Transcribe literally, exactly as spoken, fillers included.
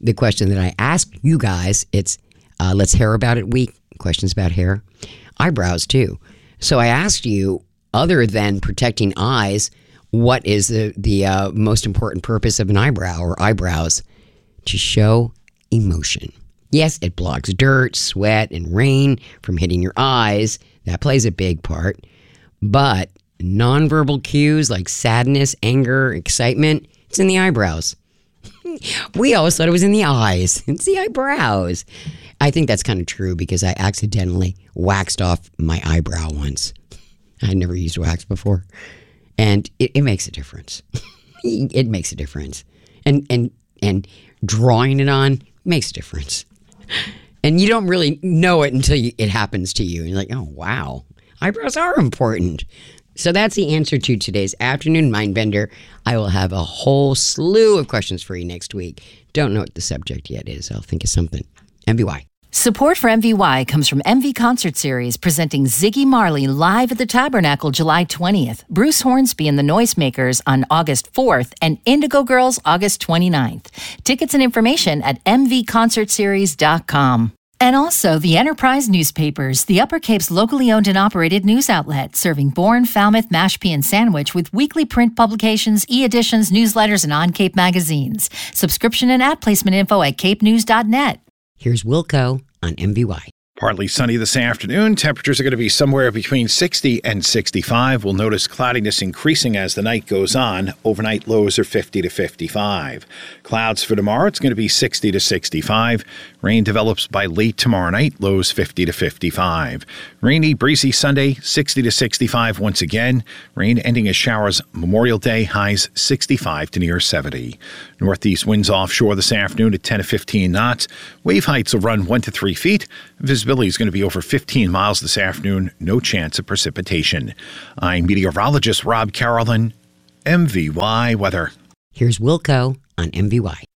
the question that I ask you guys, it's uh, let's hair about it week. Questions about hair. Eyebrows, too. So I asked you, other than protecting eyes, what is the, the uh, most important purpose of an eyebrow or eyebrows? To show emotion. Yes, it blocks dirt, sweat, and rain from hitting your eyes. That plays a big part. But nonverbal cues like sadness, anger, excitement, it's in the eyebrows. We always thought it was in the eyes. It's the eyebrows. I think that's kind of true because I accidentally waxed off my eyebrow once. I never used wax before. And it, it makes a difference. It makes a difference. And and and drawing it on makes a difference. And you don't really know it until you, it happens to you. And you're like, oh, wow. Eyebrows are important. So that's the answer to today's afternoon mind bender. I will have a whole slew of questions for you next week. Don't know what the subject yet is. I'll think of something. M V Y. Support for M V Y comes from M V Concert Series, presenting Ziggy Marley live at the Tabernacle July twentieth, Bruce Hornsby and the Noisemakers on August fourth, and Indigo Girls August twenty-ninth. Tickets and information at m v concert series dot com. And also the Enterprise Newspapers, the Upper Cape's locally owned and operated news outlet, serving Bourne, Falmouth, Mashpee, and Sandwich with weekly print publications, e-editions, newsletters, and on-Cape magazines. Subscription and ad placement info at cape news dot net. Here's Wilco on M V Y. Partly sunny this afternoon. Temperatures are going to be somewhere between sixty and sixty-five. We'll notice cloudiness increasing as the night goes on. Overnight lows are fifty to fifty-five. Clouds for tomorrow, it's going to be sixty to sixty-five. Rain develops by late tomorrow night, lows fifty to fifty-five. Rainy, breezy Sunday, sixty to sixty-five once again. Rain ending as showers Memorial Day, highs sixty-five to near seventy. Northeast winds offshore this afternoon at ten to fifteen knots. Wave heights will run one to three feet. Visibility is going to be over fifteen miles this afternoon. No chance of precipitation. I'm meteorologist Rob Carolyn, M V Y Weather. Here's Wilco on M V Y.